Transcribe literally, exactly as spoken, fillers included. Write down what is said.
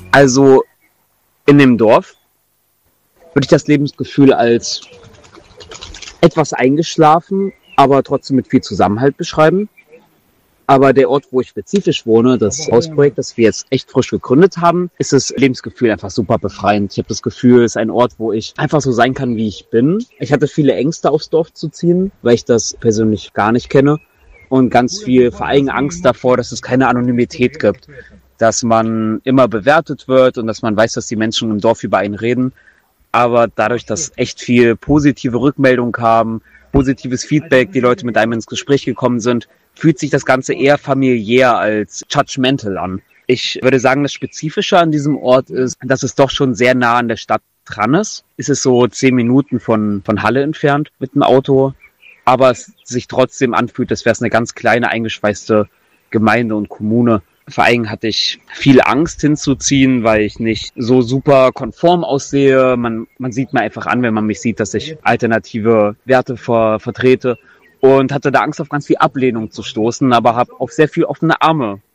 Also in dem Dorf würde ich das Lebensgefühl als etwas eingeschlafen, aber trotzdem mit viel Zusammenhalt beschreiben. Aber der Ort, wo ich spezifisch wohne, das Hausprojekt, das wir jetzt echt frisch gegründet haben, ist das Lebensgefühl einfach super befreiend. Ich habe das Gefühl, es ist ein Ort, wo ich einfach so sein kann, wie ich bin. Ich hatte viele Ängste, aufs Dorf zu ziehen, weil ich das persönlich gar nicht kenne. Und ganz viel, vor allem Angst davor, dass es keine Anonymität gibt. Dass man immer bewertet wird und dass man weiß, dass die Menschen im Dorf über einen reden. Aber dadurch, dass echt viel positive Rückmeldungen kamen, positives Feedback, die Leute mit einem ins Gespräch gekommen sind, fühlt sich das Ganze eher familiär als judgmental an. Ich würde sagen, das Spezifische an diesem Ort ist, dass es doch schon sehr nah an der Stadt dran ist. Es ist so zehn Minuten von, von Halle entfernt mit dem Auto, aber es sich trotzdem anfühlt, als wäre es eine ganz kleine, eingeschweißte Gemeinde und Kommune. Vor allem hatte ich viel Angst hinzuziehen, weil ich nicht so super konform aussehe. Man, man sieht mir einfach an, wenn man mich sieht, dass ich alternative Werte ver, vertrete. Und hatte da Angst, auf ganz viel Ablehnung zu stoßen, aber habe auf sehr viel offene Arme